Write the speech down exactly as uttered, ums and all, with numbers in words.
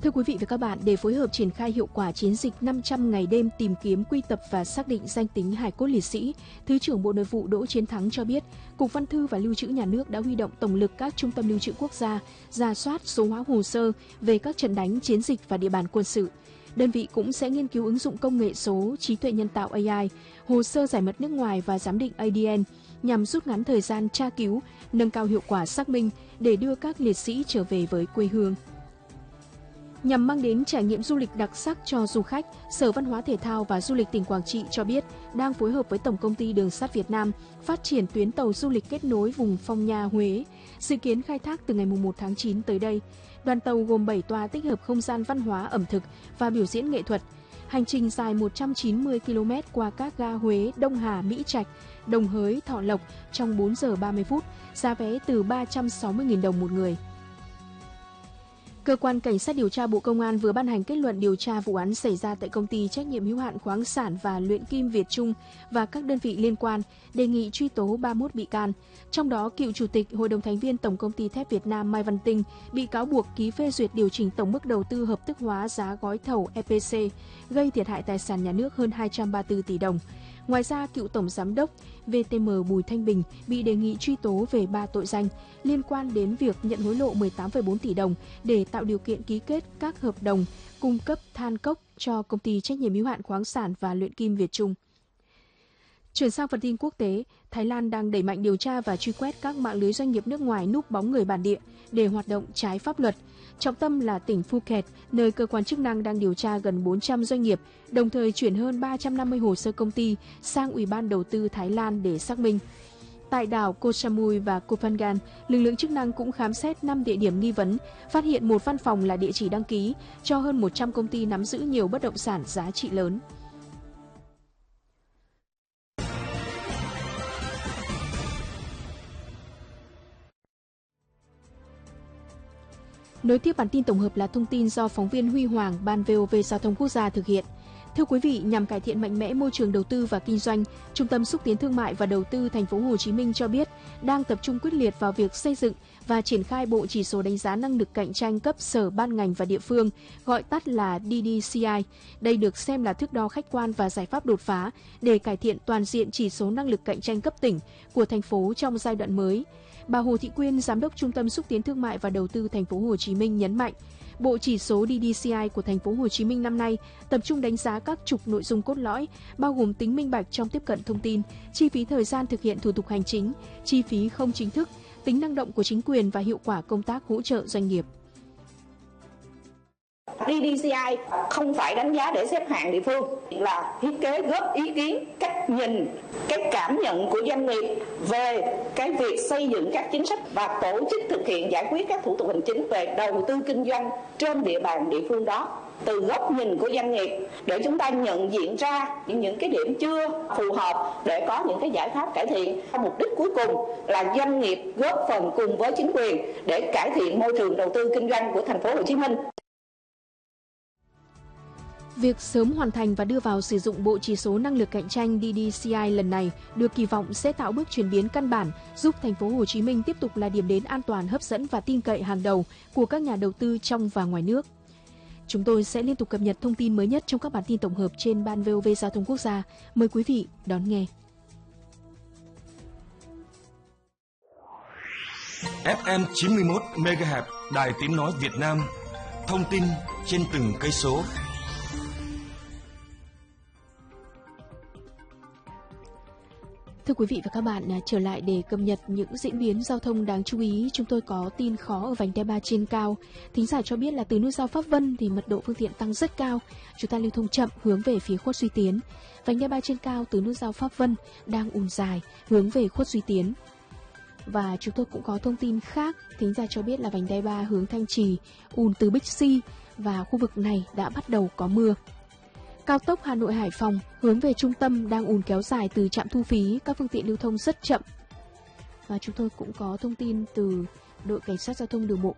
Thưa quý vị và các bạn, để phối hợp triển khai hiệu quả chiến dịch năm trăm ngày đêm tìm kiếm, quy tập và xác định danh tính hài cốt liệt sĩ, Thứ trưởng Bộ Nội vụ Đỗ Chiến Thắng cho biết, Cục Văn thư và Lưu trữ Nhà nước đã huy động tổng lực các trung tâm lưu trữ quốc gia, rà soát số hóa hồ sơ về các trận đánh, chiến dịch và địa bàn quân sự. Đơn vị cũng sẽ nghiên cứu ứng dụng công nghệ số, trí tuệ nhân tạo A I, hồ sơ giải mật nước ngoài và giám định A D N nhằm rút ngắn thời gian tra cứu, nâng cao hiệu quả xác minh để đưa các liệt sĩ trở về với quê hương. Nhằm mang đến trải nghiệm du lịch đặc sắc cho du khách, Sở Văn hóa Thể thao và Du lịch tỉnh Quảng Trị cho biết đang phối hợp với Tổng công ty Đường sắt Việt Nam phát triển tuyến tàu du lịch kết nối vùng Phong Nha, Huế, dự kiến khai thác từ ngày mùng một tháng chín tới đây. Đoàn tàu gồm bảy toa tích hợp không gian văn hóa ẩm thực và biểu diễn nghệ thuật. Hành trình dài một trăm chín mươi ki lô mét qua các ga Huế, Đông Hà, Mỹ Trạch, Đồng Hới, Thọ Lộc trong bốn giờ ba mươi phút, giá vé từ ba trăm sáu mươi nghìn đồng một người. Cơ quan Cảnh sát điều tra Bộ Công an vừa ban hành kết luận điều tra vụ án xảy ra tại công ty trách nhiệm hữu hạn khoáng sản và luyện kim Việt Trung và các đơn vị liên quan, đề nghị truy tố ba mươi mốt bị can. Trong đó, cựu chủ tịch Hội đồng thành viên Tổng công ty thép Việt Nam Mai Văn Tinh bị cáo buộc ký phê duyệt điều chỉnh tổng mức đầu tư hợp thức hóa giá gói thầu E P C, gây thiệt hại tài sản nhà nước hơn hai trăm ba mươi tư tỷ đồng. Ngoài ra, cựu Tổng Giám đốc vê tê em Bùi Thanh Bình bị đề nghị truy tố về ba tội danh liên quan đến việc nhận hối lộ mười tám phẩy bốn tỷ đồng để tạo điều kiện ký kết các hợp đồng cung cấp than cốc cho công ty trách nhiệm hữu hạn khoáng sản và luyện kim Việt Trung. Chuyển sang phần tin quốc tế, Thái Lan đang đẩy mạnh điều tra và truy quét các mạng lưới doanh nghiệp nước ngoài núp bóng người bản địa để hoạt động trái pháp luật. Trọng tâm là tỉnh Phuket, nơi cơ quan chức năng đang điều tra gần bốn trăm doanh nghiệp, đồng thời chuyển hơn ba trăm năm mươi hồ sơ công ty sang Ủy ban Đầu tư Thái Lan để xác minh. Tại đảo Koh Samui và Koh Phangan, lực lượng chức năng cũng khám xét năm địa điểm nghi vấn, phát hiện một văn phòng là địa chỉ đăng ký cho hơn một trăm công ty nắm giữ nhiều bất động sản giá trị lớn. Nối tiếp bản tin tổng hợp là thông tin do phóng viên Huy Hoàng, Ban vê o vê Giao thông Quốc gia thực hiện. Thưa quý vị, nhằm cải thiện mạnh mẽ môi trường đầu tư và kinh doanh, Trung tâm Xúc tiến Thương mại và Đầu tư Thành phố Hồ Chí Minh cho biết đang tập trung quyết liệt vào việc xây dựng và triển khai bộ chỉ số đánh giá năng lực cạnh tranh cấp sở, ban ngành và địa phương, gọi tắt là D D C I. Đây được xem là thước đo khách quan và giải pháp đột phá để cải thiện toàn diện chỉ số năng lực cạnh tranh cấp tỉnh của thành phố trong giai đoạn mới. Bà Hồ Thị Quyên, Giám đốc Trung tâm Xúc tiến Thương mại và Đầu tư Thành phố Hồ Chí Minh nhấn mạnh, bộ chỉ số D D C I của Thành phố Hồ Chí Minh năm nay tập trung đánh giá các trục nội dung cốt lõi, bao gồm tính minh bạch trong tiếp cận thông tin, chi phí thời gian thực hiện thủ tục hành chính, chi phí không chính thức, tính năng động của chính quyền và hiệu quả công tác hỗ trợ doanh nghiệp. D D C I không phải đánh giá để xếp hạng địa phương, là thiết kế góp ý kiến, cách nhìn, cái cảm nhận của doanh nghiệp về cái việc xây dựng các chính sách và tổ chức thực hiện giải quyết các thủ tục hành chính về đầu tư kinh doanh trên địa bàn địa phương đó, từ góc nhìn của doanh nghiệp để chúng ta nhận diện ra những cái điểm chưa phù hợp để có những cái giải pháp cải thiện. Mục đích cuối cùng là doanh nghiệp góp phần cùng với chính quyền để cải thiện môi trường đầu tư kinh doanh của Thành phố Hồ Chí Minh. Việc sớm hoàn thành và đưa vào sử dụng bộ chỉ số năng lực cạnh tranh D D C I lần này được kỳ vọng sẽ tạo bước chuyển biến căn bản, giúp Thành phố Hồ Chí Minh tiếp tục là điểm đến an toàn, hấp dẫn và tin cậy hàng đầu của các nhà đầu tư trong và ngoài nước. Chúng tôi sẽ liên tục cập nhật thông tin mới nhất trong các bản tin tổng hợp trên Ban vê o vê Giao thông Quốc gia. Mời quý vị đón nghe. ép em chín mươi mốt mê ga héc, Đài Tiếng nói Việt Nam. Thông tin trên từng cây số. Thưa quý vị và các bạn, trở lại để cập nhật những diễn biến giao thông đáng chú ý, chúng tôi có tin khó ở vành đai ba trên cao. Thính giả cho biết là từ nút giao Pháp Vân thì mật độ phương tiện tăng rất cao, chúng ta lưu thông chậm hướng về phía Khuất Duy Tiến. Vành đai ba trên cao từ nút giao Pháp Vân đang ùn dài hướng về Khuất Duy Tiến. Và chúng tôi cũng có thông tin khác, thính giả cho biết là vành đai ba hướng Thanh Trì ùn từ Bixi và khu vực này đã bắt đầu có mưa. Cao tốc Hà Nội Hải Phòng hướng về trung tâm đang ùn kéo dài từ trạm thu phí, các phương tiện lưu thông rất chậm. Và chúng tôi cũng có thông tin từ đội cảnh sát giao thông đường bộ